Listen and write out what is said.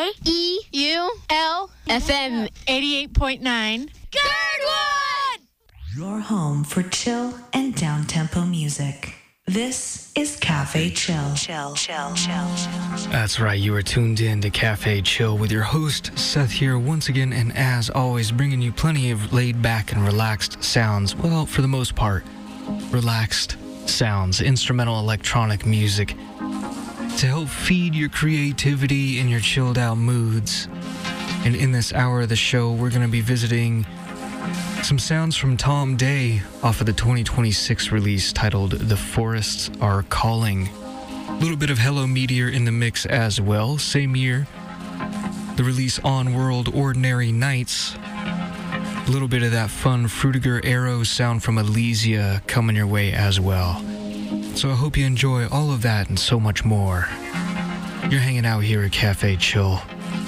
KEUL FM 88.9. Girdwood! Your home for chill and down-tempo music. This is Cafe Chill. That's right, you are tuned in to Cafe Chill with your host, Seth, here once again, and as always, bringing you plenty of laid-back and relaxed sounds. Well, for the most part, relaxed sounds, instrumental electronic music, to help feed your creativity and your chilled-out moods. And in this hour of the show, we're going to be visiting some sounds from Tom Day off of the 2026 release titled The Forests Are Calling. A little bit of Hello Meteor in the mix as well. Same year, the release On World Ordinary Nights. A little bit of that fun Frutiger Arrow sound from Elysia coming your way as well. So I hope you enjoy all of that and so much more. You're hanging out here at Cafe Chill.